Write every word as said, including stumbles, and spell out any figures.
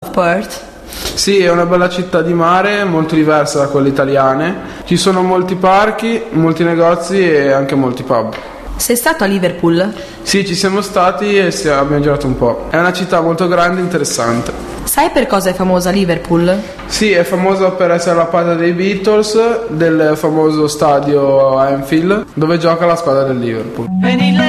Perth? Sì, è una bella città di mare, molto diversa da quelle italiane. Ci sono molti parchi, molti negozi e anche molti pub. Sei stato a Liverpool? Sì, ci siamo stati e si- abbiamo girato un po'. È una città molto grande e interessante. Sai per cosa è famosa Liverpool? Sì, è famosa per essere la patria dei Beatles, del famoso stadio Anfield, dove gioca la squadra del Liverpool.